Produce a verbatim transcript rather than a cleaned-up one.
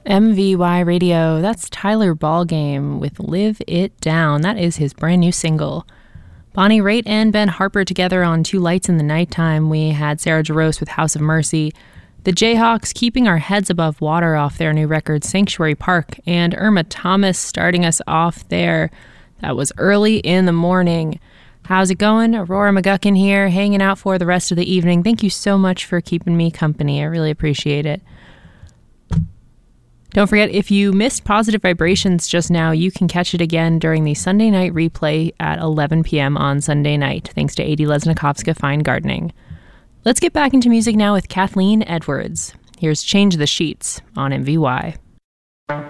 M V Y Radio, that's Tyler Ballgame with Live It Down. That is his brand new single. Bonnie Raitt and Ben Harper together on Two Lights in the Nighttime. We had Sarah Jarosz with House of Mercy. The Jayhawks keeping our heads above water off their new record Sanctuary Park. And Irma Thomas starting us off there. That was Early in the Morning. How's it going? Aurora McGuckin here, hanging out for the rest of the evening. Thank you so much for keeping me company. I really appreciate it. Don't forget, if you missed Positive Vibrations just now, you can catch it again during the Sunday night replay at eleven p.m. on Sunday night, thanks to Adi Lesnikovska Fine Gardening. Let's get back into music now with Kathleen Edwards. Here's Change the Sheets on M V Y.